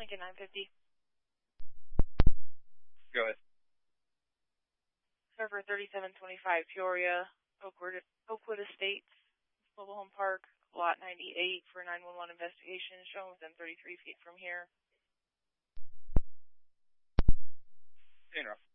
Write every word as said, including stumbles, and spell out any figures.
Lincoln nine fifty. Go ahead. Server thirty-seven twenty-five, Peoria, Oakwood, Oakwood Estates, Mobile Home Park, Lot ninety-eight for nine one one investigation, shown within thirty-three feet from here. Interrupt.